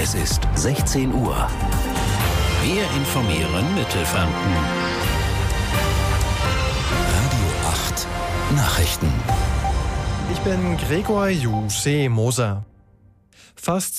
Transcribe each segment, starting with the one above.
Es ist 16 Uhr. Wir informieren Mittelfranken. Radio 8 Nachrichten. Ich bin Gregor Moser. Fast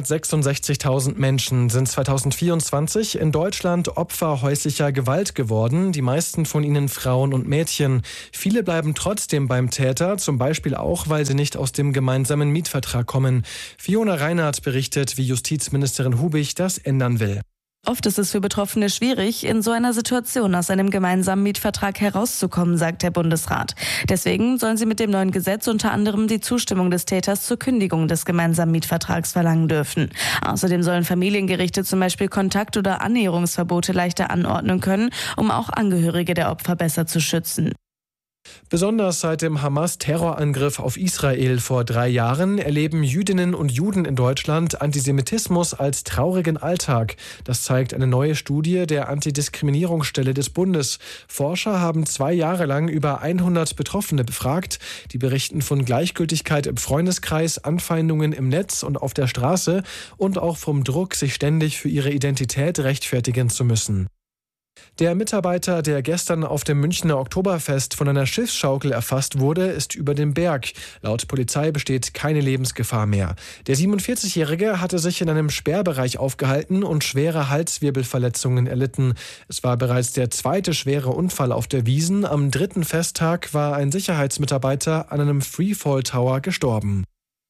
266.000 Menschen sind 2024 in Deutschland Opfer häuslicher Gewalt geworden, die meisten von ihnen Frauen und Mädchen. Viele bleiben trotzdem beim Täter, zum Beispiel auch, weil sie nicht aus dem gemeinsamen Mietvertrag kommen. Fiona Reinhardt berichtet, wie Justizministerin Hubig das ändern will. Oft ist es für Betroffene schwierig, in so einer Situation aus einem gemeinsamen Mietvertrag herauszukommen, sagt der Bundesrat. Deswegen sollen sie mit dem neuen Gesetz unter anderem die Zustimmung des Täters zur Kündigung des gemeinsamen Mietvertrags verlangen dürfen. Außerdem sollen Familiengerichte zum Beispiel Kontakt- oder Annäherungsverbote leichter anordnen können, um auch Angehörige der Opfer besser zu schützen. Besonders seit dem Hamas-Terrorangriff auf Israel vor 3 Jahren erleben Jüdinnen und Juden in Deutschland Antisemitismus als traurigen Alltag. Das zeigt eine neue Studie der Antidiskriminierungsstelle des Bundes. Forscher haben 2 Jahre lang über 100 Betroffene befragt. Die berichten von Gleichgültigkeit im Freundeskreis, Anfeindungen im Netz und auf der Straße und auch vom Druck, sich ständig für ihre Identität rechtfertigen zu müssen. Der Mitarbeiter, der gestern auf dem Münchner Oktoberfest von einer Schiffsschaukel erfasst wurde, ist über dem Berg. Laut Polizei besteht keine Lebensgefahr mehr. Der 47-Jährige hatte sich in einem Sperrbereich aufgehalten und schwere Halswirbelverletzungen erlitten. Es war bereits der 2. schwere Unfall auf der Wiesn. Am 3. Festtag war ein Sicherheitsmitarbeiter an einem Freefall-Tower gestorben.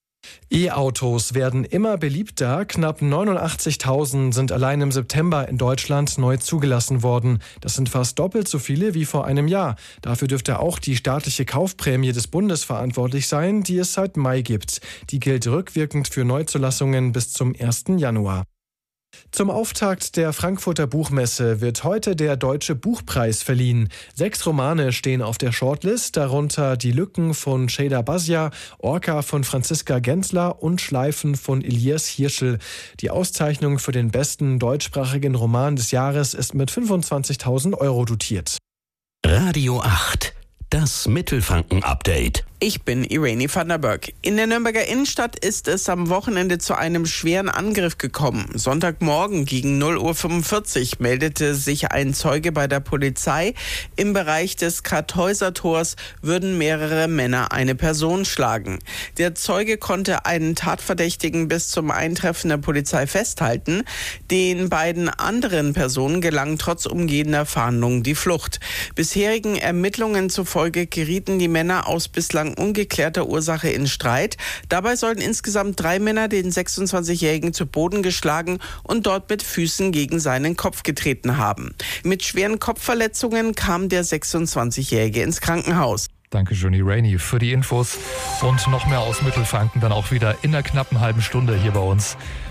E-Autos werden immer beliebter. Knapp 89.000 sind allein im September in Deutschland neu zugelassen worden. Das sind fast doppelt so viele wie vor einem Jahr. Dafür dürfte auch die staatliche Kaufprämie des Bundes verantwortlich sein, die es seit Mai gibt. Die gilt rückwirkend für Neuzulassungen bis zum 1. Januar. Zum Auftakt der Frankfurter Buchmesse wird heute der Deutsche Buchpreis verliehen. 6 Romane stehen auf der Shortlist, darunter Die Lücken von Şeyda Bazia, Orca von Franziska Gensler und Schleifen von Elias Hirschl. Die Auszeichnung für den besten deutschsprachigen Roman des Jahres ist mit 25.000 € dotiert. Radio 8, das Mittelfranken-Update. Ich bin Irene van der Berg. In der Nürnberger Innenstadt ist es am Wochenende zu einem schweren Angriff gekommen. Sonntagmorgen gegen 0:45 Uhr meldete sich ein Zeuge bei der Polizei. Im Bereich des Kartäuser-Tors würden mehrere Männer eine Person schlagen. Der Zeuge konnte einen Tatverdächtigen bis zum Eintreffen der Polizei festhalten. Den beiden anderen Personen gelang trotz umgehender Fahndung die Flucht. Bisherigen Ermittlungen zufolge gerieten die Männer aus bislang ungeklärter Ursache in Streit. Dabei sollen insgesamt 3 Männer den 26-Jährigen zu Boden geschlagen und dort mit Füßen gegen seinen Kopf getreten haben. Mit schweren Kopfverletzungen kam der 26-Jährige ins Krankenhaus. Danke, Johnny Rainey, für die Infos. Und noch mehr aus Mittelfranken dann auch wieder in einer knappen halben Stunde hier bei uns.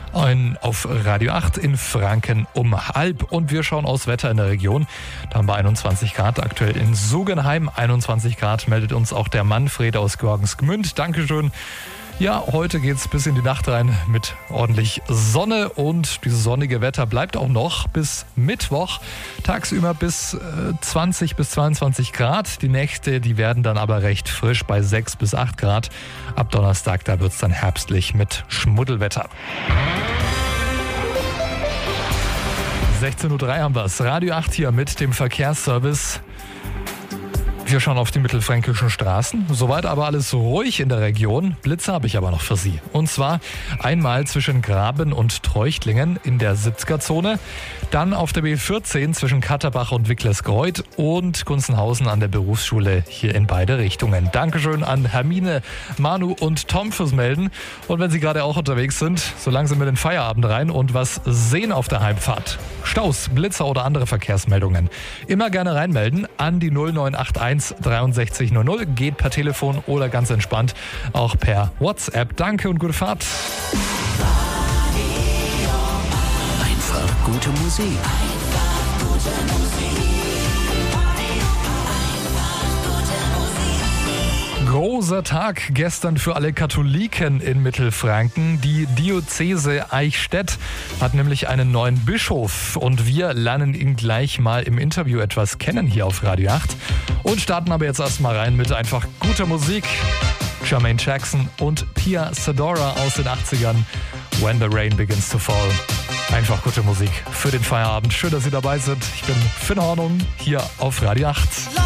Auf Radio 8 in Franken um 12:30. Und wir schauen aufs Wetter in der Region. Da haben wir 21 Grad, aktuell in Sugenheim. 21 Grad meldet uns auch der Manfred aus Gorgensgmünd. Dankeschön. Ja, heute geht's bis in die Nacht rein mit ordentlich Sonne und dieses sonnige Wetter bleibt auch noch bis Mittwoch. Tagsüber bis 20 bis 22 Grad. Die Nächte, die werden dann aber recht frisch bei 6 bis 8 Grad. Ab Donnerstag, da wird's dann herbstlich mit Schmuddelwetter. 16:03 Uhr haben wir's. Radio 8 hier mit dem Verkehrsservice. Wir schauen auf die mittelfränkischen Straßen. Soweit aber alles ruhig in der Region. Blitze habe ich aber noch für Sie. Und zwar einmal zwischen Graben und Treuchtlingen in der 70er-Zone. Dann auf der B14 zwischen Katterbach und Wicklersgreuth und Gunzenhausen an der Berufsschule hier in beide Richtungen. Dankeschön an Hermine, Manu und Tom fürs Melden. Und wenn Sie gerade auch unterwegs sind, so langsam in den Feierabend rein und was sehen auf der Heimfahrt. Staus, Blitzer oder andere Verkehrsmeldungen. Immer gerne reinmelden an die 0981 6300. Geht per Telefon oder ganz entspannt auch per WhatsApp. Danke und gute Fahrt. Einfach gute Musik. Großer Tag gestern für alle Katholiken in Mittelfranken. Die Diözese Eichstätt hat nämlich einen neuen Bischof und wir lernen ihn gleich mal im Interview etwas kennen hier auf Radio 8 und starten aber jetzt erstmal rein mit einfach guter Musik. Jermaine Jackson und Pia Sadora aus den 80ern. When the Rain Begins to Fall. Einfach gute Musik für den Feierabend. Schön, dass Sie dabei sind. Ich bin Finn Hornung hier auf Radio 8.